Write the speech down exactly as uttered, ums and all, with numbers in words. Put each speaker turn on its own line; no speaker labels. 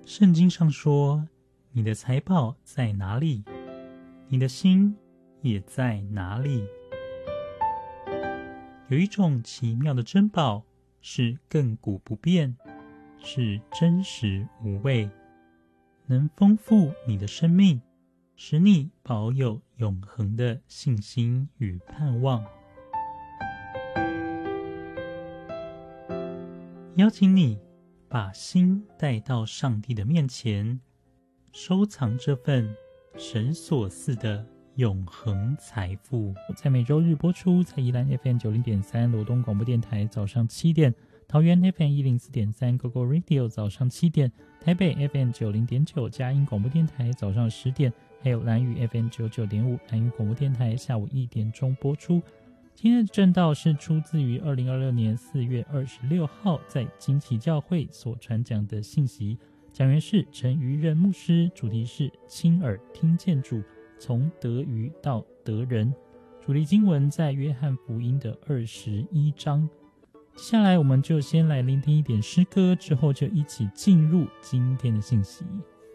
圣经上说，你的财宝在哪里，你的心也在哪里。有一种奇妙的珍宝，是亘古不变，是真实无畏，能丰富你的生命，使你保有永恒的信心与盼望。邀请你把心带到上帝的面前，收藏这份神所赐的永恒财富。在每周日播出，在宜兰 F M 九零点三 罗东广播电台早上七点，桃园 F M 一零四点三 Go Go Radio 早上七点，台北 F M 九零点九 佳音广播电台早上十点，还有兰屿 F M 九九点五 兰屿广播电台下午一点钟播出。今天的正道是出自于二零二六年四月二十六号在金旗教会所传讲的信息，讲员是陈于任牧师，主题是亲耳听见主，从得鱼到得人。主题经文在约翰福音的二十一章。接下来我们就先来聆听一点诗歌，之后就一起进入今天的信息。